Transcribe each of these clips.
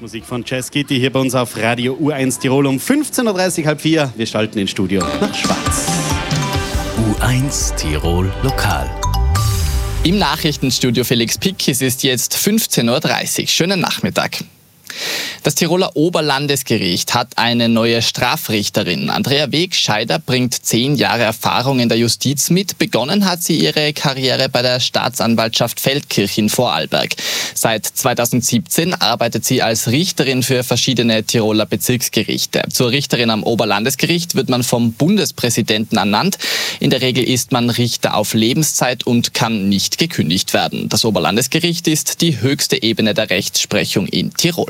Musik von Jazz Kitty hier bei uns auf Radio U1 Tirol um 15.30 Uhr, halb 4. Wir schalten ins Studio nach Schwarz. U1 Tirol Lokal. Im Nachrichtenstudio Felix Pick, es ist jetzt 15.30 Uhr. Schönen Nachmittag. Das Tiroler Oberlandesgericht hat eine neue Strafrichterin. Andrea Wegscheider bringt 10 Jahre Erfahrung in der Justiz mit. Begonnen hat sie ihre Karriere bei der Staatsanwaltschaft Feldkirch in Vorarlberg. Seit 2017 arbeitet sie als Richterin für verschiedene Tiroler Bezirksgerichte. Zur Richterin am Oberlandesgericht wird man vom Bundespräsidenten ernannt. In der Regel ist man Richter auf Lebenszeit und kann nicht gekündigt werden. Das Oberlandesgericht ist die höchste Ebene der Rechtsprechung in Tirol.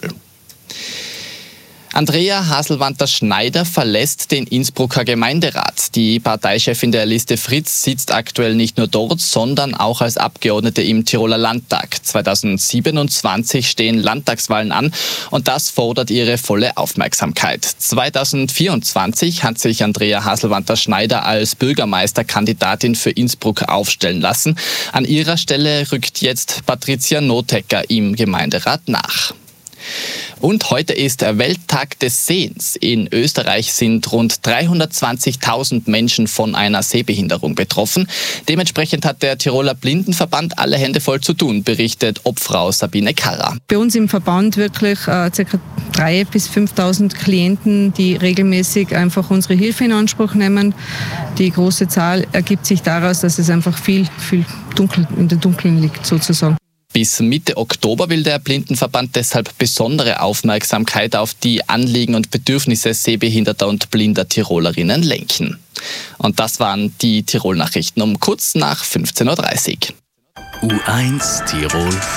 Andrea Haselwanter-Schneider verlässt den Innsbrucker Gemeinderat. Die Parteichefin der Liste Fritz sitzt aktuell nicht nur dort, sondern auch als Abgeordnete im Tiroler Landtag. 2027 stehen Landtagswahlen an und das fordert ihre volle Aufmerksamkeit. 2024 hat sich Andrea Haselwanter-Schneider als Bürgermeisterkandidatin für Innsbruck aufstellen lassen. An ihrer Stelle rückt jetzt Patricia Notecker im Gemeinderat nach. Und heute ist der Welttag des Sehens. In Österreich sind rund 320.000 Menschen von einer Sehbehinderung betroffen. Dementsprechend hat der Tiroler Blindenverband alle Hände voll zu tun, berichtet Obfrau Sabine Karrer. Bei uns im Verband wirklich ca. 3.000 bis 5.000 Klienten, die regelmäßig einfach unsere Hilfe in Anspruch nehmen. Die große Zahl ergibt sich daraus, dass es einfach viel dunkel in den Dunkeln liegt sozusagen. Bis Mitte Oktober will der Blindenverband deshalb besondere Aufmerksamkeit auf die Anliegen und Bedürfnisse sehbehinderter und blinder Tirolerinnen lenken. Und das waren die Tirol-Nachrichten um kurz nach 15.30 Uhr. U1 Tirol